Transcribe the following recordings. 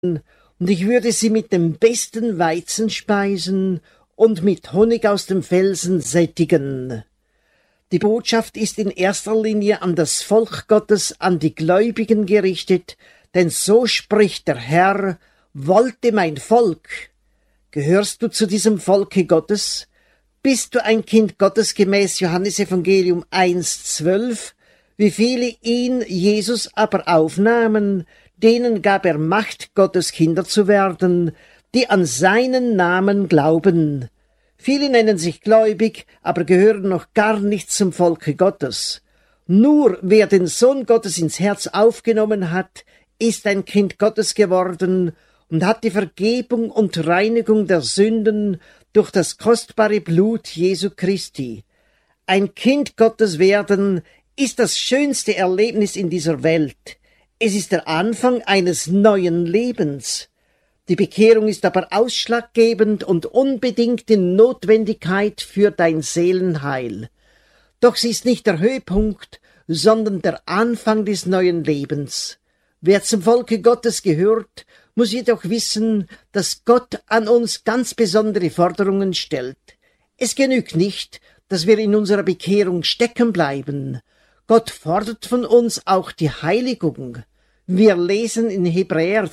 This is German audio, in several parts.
und ich würde sie mit dem besten Weizen speisen und mit Honig aus dem Felsen sättigen. Die Botschaft ist in erster Linie an das Volk Gottes, an die Gläubigen gerichtet, denn so spricht der Herr: Wollte mein Volk. Gehörst du zu diesem Volke Gottes? Bist du ein Kind Gottes gemäß Johannesevangelium 1,12? Wie viele ihn, Jesus, aber aufnahmen, denen gab er Macht, Gottes Kinder zu werden, die an seinen Namen glauben. Viele nennen sich gläubig, aber gehören noch gar nicht zum Volke Gottes. Nur wer den Sohn Gottes ins Herz aufgenommen hat, ist ein Kind Gottes geworden und hat die Vergebung und Reinigung der Sünden durch das kostbare Blut Jesu Christi. Ein Kind Gottes werden ist das schönste Erlebnis in dieser Welt. Es ist der Anfang eines neuen Lebens. Die Bekehrung ist aber ausschlaggebend und unbedingte Notwendigkeit für dein Seelenheil. Doch sie ist nicht der Höhepunkt, sondern der Anfang des neuen Lebens. Wer zum Volke Gottes gehört, muss jedoch wissen, dass Gott an uns ganz besondere Forderungen stellt. Es genügt nicht, dass wir in unserer Bekehrung stecken bleiben. Gott fordert von uns auch die Heiligung. Wir lesen in Hebräer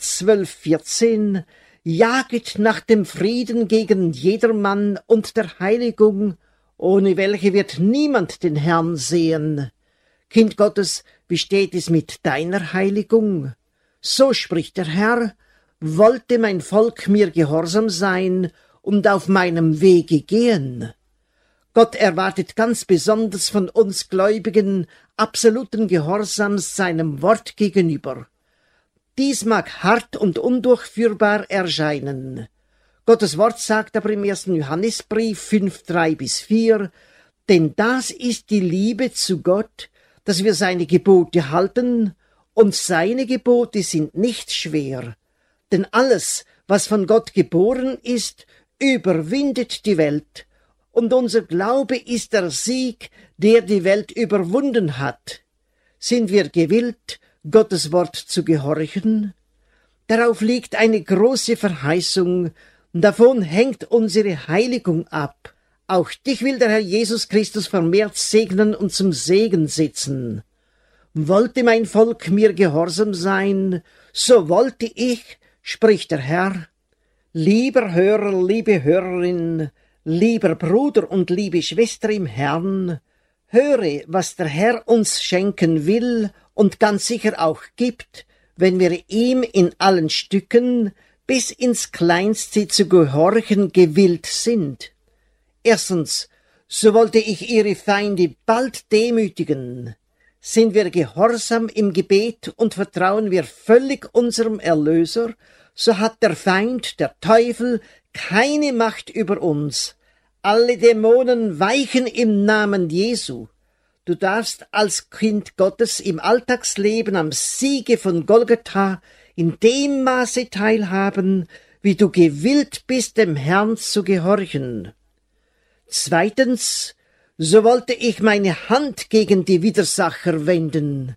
12,14: Jaget nach dem Frieden gegen jedermann und der Heiligung, ohne welche wird niemand den Herrn sehen. Kind Gottes, wie steht es mit deiner Heiligung? So spricht der Herr: Wollte mein Volk mir gehorsam sein und auf meinem Wege gehen. Gott erwartet ganz besonders von uns Gläubigen absoluten Gehorsams seinem Wort gegenüber. Dies mag hart und undurchführbar erscheinen. Gottes Wort sagt aber im 1. Johannesbrief 5,3-4, denn das ist die Liebe zu Gott, dass wir seine Gebote halten, und seine Gebote sind nicht schwer. Denn alles, was von Gott geboren ist, überwindet die Welt. Und unser Glaube ist der Sieg, der die Welt überwunden hat. Sind wir gewillt, Gottes Wort zu gehorchen? Darauf liegt eine große Verheißung, davon hängt unsere Heiligung ab. Auch dich will der Herr Jesus Christus vermehrt segnen und zum Segen setzen. Wollte mein Volk mir gehorsam sein, so wollte ich, spricht der Herr. Lieber Hörer, liebe Hörerin, lieber Bruder und liebe Schwester im Herrn, höre, was der Herr uns schenken will und ganz sicher auch gibt, wenn wir ihm in allen Stücken bis ins Kleinste zu gehorchen gewillt sind. Erstens, so wollte ich ihre Feinde bald demütigen. Sind wir gehorsam im Gebet und vertrauen wir völlig unserem Erlöser, so hat der Feind, der Teufel, keine Macht über uns. Alle Dämonen weichen im Namen Jesu. Du darfst als Kind Gottes im Alltagsleben am Siege von Golgatha in dem Maße teilhaben, wie du gewillt bist, dem Herrn zu gehorchen. Zweitens, so wollte ich meine Hand gegen die Widersacher wenden.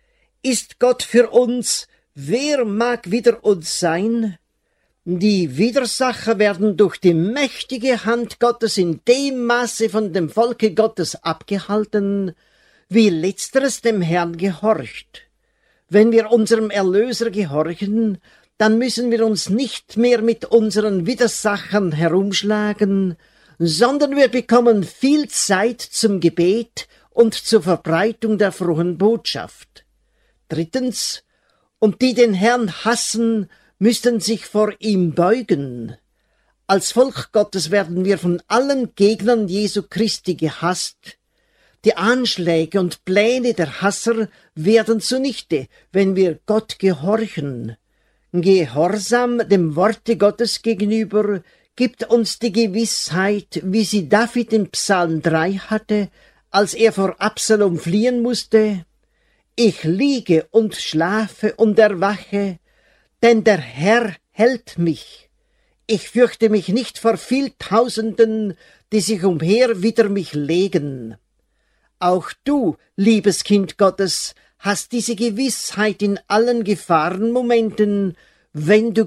Ist Gott für uns, wer mag wider uns sein? Die Widersacher werden durch die mächtige Hand Gottes in dem Maße von dem Volke Gottes abgehalten, wie letzteres dem Herrn gehorcht. Wenn wir unserem Erlöser gehorchen, dann müssen wir uns nicht mehr mit unseren Widersachern herumschlagen, sondern wir bekommen viel Zeit zum Gebet und zur Verbreitung der frohen Botschaft. Drittens, und die den Herrn hassen, müssten sich vor ihm beugen. Als Volk Gottes werden wir von allen Gegnern Jesu Christi gehasst. Die Anschläge und Pläne der Hasser werden zunichte, wenn wir Gott gehorchen. Gehorsam dem Worte Gottes gegenüber gibt uns die Gewissheit, wie sie David in Psalm 3 hatte, als er vor Absalom fliehen musste: Ich liege und schlafe und erwache, denn der Herr hält mich. Ich fürchte mich nicht vor viel Tausenden, die sich umher wider mich legen. Auch du, liebes Kind Gottes, hast diese Gewissheit in allen Gefahrenmomenten, wenn du